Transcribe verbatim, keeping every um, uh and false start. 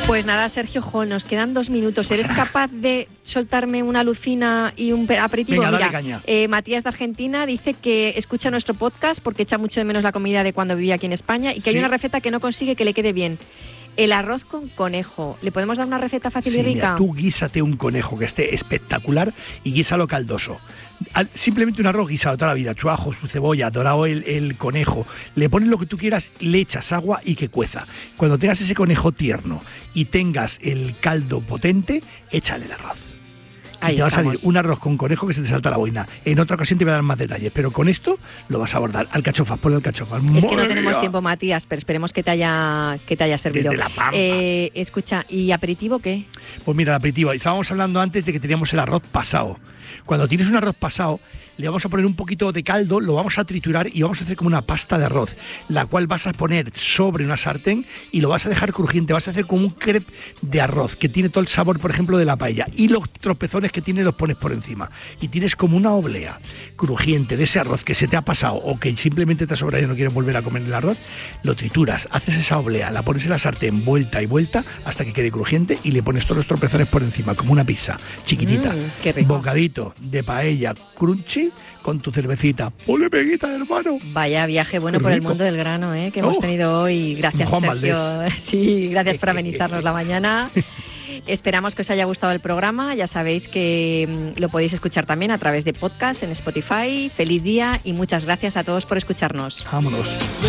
Pues nada, Sergio Jo, nos quedan dos minutos. ¿Eres capaz de soltarme una lucina y un aperitivo? Venga, Mira, dale caña. Eh, Matías de Argentina dice que escucha nuestro podcast porque echa mucho de menos la comida de cuando vivía aquí en España y que ¿Sí? hay una receta que no consigue que le quede bien. El arroz con conejo. ¿Le podemos dar una receta fácil Sí, y rica? mira, tú guísate un conejo que esté espectacular y guísalo caldoso. Al, simplemente un arroz guisado toda la vida, su ajo, su cebolla, dorado el, el conejo, le pones lo que tú quieras, le echas agua y que cueza. Cuando tengas ese conejo tierno y tengas el caldo potente, échale el arroz. Y Ahí te va estamos. a salir un arroz con conejo que se te salta la boina. En otra ocasión te voy a dar más detalles, pero con esto lo vas a abordar. Alcachofas, ponle alcachofas. Es que no ¡Madre tenemos mía! tiempo, Matías, pero esperemos que te haya, que te haya servido. Desde la Pampa. Eh, escucha, ¿y aperitivo qué? Pues mira, el aperitivo. Estábamos hablando antes de que teníamos el arroz pasado. Cuando tienes un arroz pasado, le vamos a poner un poquito de caldo, lo vamos a triturar y vamos a hacer como una pasta de arroz, la cual vas a poner sobre una sartén y lo vas a dejar crujiente. Vas a hacer como un crepe de arroz que tiene todo el sabor, por ejemplo, de la paella. Y los tropezones que tiene los pones por encima. Y tienes como una oblea crujiente de ese arroz que se te ha pasado o que simplemente te ha sobrado y no quieres volver a comer el arroz. Lo trituras, haces esa oblea, la pones en la sartén vuelta y vuelta hasta que quede crujiente y le pones todos los tropezones por encima, como una pizza chiquitita. Mm, qué rico. Bocadito de paella crunchy con tu cervecita. ¡Ole, peguita, hermano! Vaya viaje bueno Qué por el rico. mundo del grano, ¿eh? que Oh. hemos tenido hoy. Gracias, Juan Sergio. Valdés. Sí, gracias por amenizarnos la mañana. Esperamos que os haya gustado el programa. Ya sabéis que mm, lo podéis escuchar también a través de podcast en Spotify. Feliz día y muchas gracias a todos por escucharnos. Vámonos.